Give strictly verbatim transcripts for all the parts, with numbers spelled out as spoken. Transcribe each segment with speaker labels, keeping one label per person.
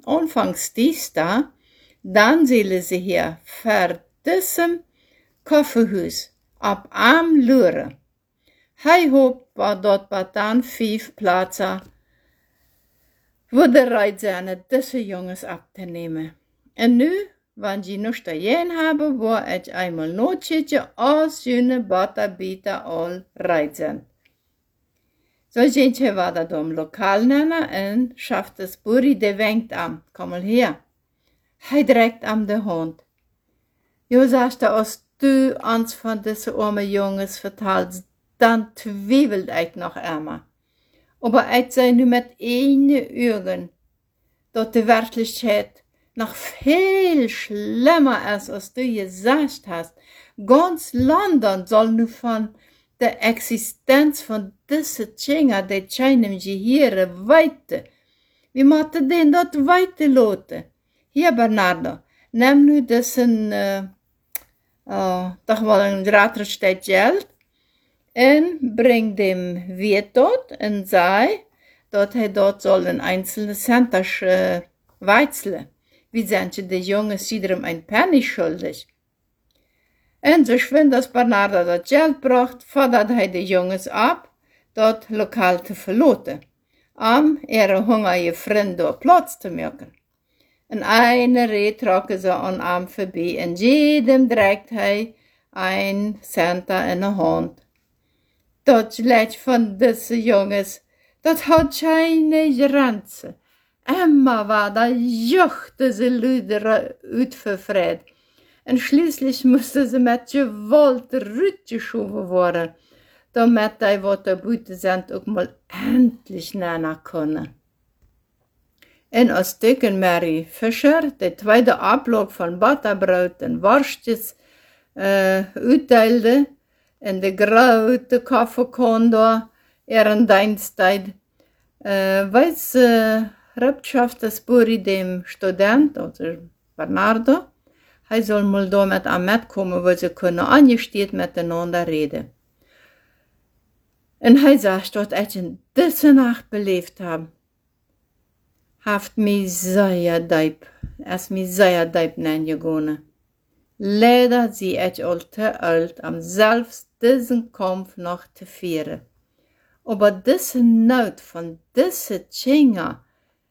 Speaker 1: anfangs dies da, dann zullen sie hier voor diesem Kaffeehuis ab am Lure. Hij hoopt wat dat wat dan vijf plaatsen wo de Reit zijn diese Jungs ab te nemen. En nu, wanneer je nog daarheen hebben, waar ik eenmaal noodje als jullie batterbieter al reit zijn. Zo je wat dat om lokaal nennen en schaft het Buri de wenkt aan. Kom mal her. Hij direkt aan de hand. Jo sagst als du ans von diese arme Jungs vertalst, dann twiebelt ich noch einmal. Aber ich sei nu mit eine Augen, dass die Wirklichkeit noch viel schlimmer ist, als du gesagt hast. Ganz London soll nu von der Existenz von diese Tjinger, die scheinen hier weiter. Wie macht den dort weiter loten? Hier, Bernardo, nimm nu diesen, äh, uh, toch wel een gratis tijd geld en breng dem Wirt dort en zei dat hij dort soll een einzelne centers uh, weizelen. Wie sind je de jongens iedereen een penny schuldig? En zo schwind als Bernardo dat geld bracht, fordert hij de jongens ab, dat lokaal te verloten, om ihre hungrige vrienden Platz te maken. En eine Reh trokken ze aan hem voorbij en jedem dreigt hij een center in de hand. Dat leed van deze jongens, dat had geen grenzen. Immer war da juchte ze luidere uitvervreid. En schließlich musste ze met gewalt rutgeschoven worden, damit hij wat de buiten zijn ook mal endlich nennen kunnen. En als Dicken Mary Fischer de tweede oplog van butterbrood en worstjes uh, uitdeelde en de grote koffiekonde er een diensttijd, uh, wees uh, Rupschaft Buri dem Student, also Bernardo, hij soll mal da mit am metkommen, wo ze kunnen angesteht miteinander reden. En hij sagt, dat ik in deze nacht beleefd heb, haft mi sehr diep, es mi sehr diep neingegone. Leider sie ich al te alt, am selbst diesen Kampf noch te führen. Aber diese Not von diese Tjinger,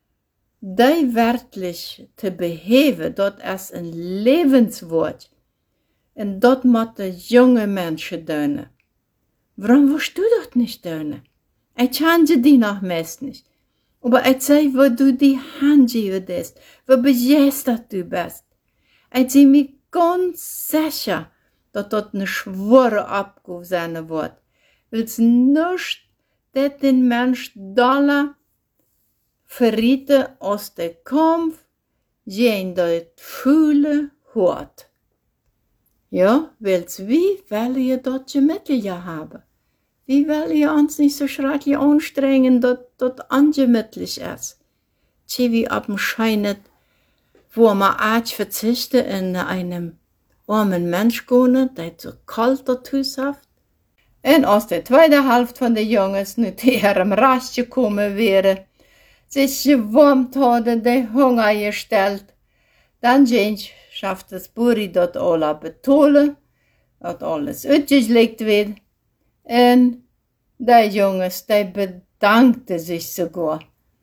Speaker 1: die wirklich te beheven, dat es ein Lebenswort, en dat moet de junge Menschen doen. Warum willst du das nicht tun? Ich change die noch meist nicht. Aber ich sei, wo du die Hand gibst, wo begeistert du bist. Ich sei mir ganz sicher, dass das eine schwere Abgabe sein wird. Weil's nicht, dass den Mensch Dollar verrieten aus der Kampf, gegen das Fühle hat. Ja, weil's wie will ihr das Mittel ja haben? Wie will ihr uns nicht so schrecklich anstrengen, dass das angemütlich ist? Tja, wie abscheinend, wo man arg verzichten in einem armen Mensch gehen, der so kalt dazu saft. Und aus der zweiten Hälfte von den Jungs nicht ihrem Rast gekommen wäre, sich gewärmt hatte, der Hunger gestellt, dann Jensch schafft es Buri dort alle betonen, dass alles ausgelegt wird. En die Jungs, die bedankten sich sogar.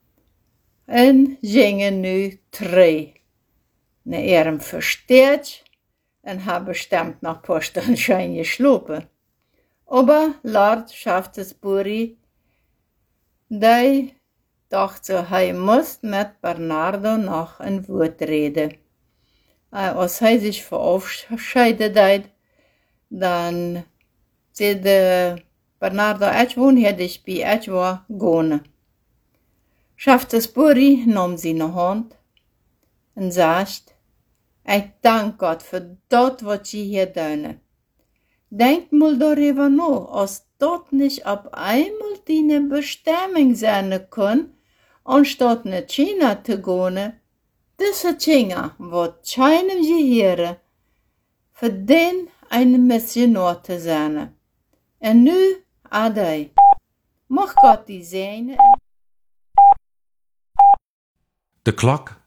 Speaker 1: En gingen nu drei naar ihrem Versteerd en haben bestimmt noch Posten schön geschlafen. Aber Lord schafft es Buri, die dachte so, hij muss mit Bernardo noch ein Wort reden. Als hij sich verabschiedet hat, dann zei Bernardo, ich woon hier dich bij, ich war gone. Schafft es Buri, nahm sie in de hand en sagt, ich dank Gott für das, was sie hier tun. Denk mal darüber nach, als das nicht ab einmal deine Bestimmung sein kann, anstatt nach China zu gehen, diese China, wird scheinen gehören, für den eine Missionar zu sein. En nu, Adai, mag God die zijn.
Speaker 2: De klok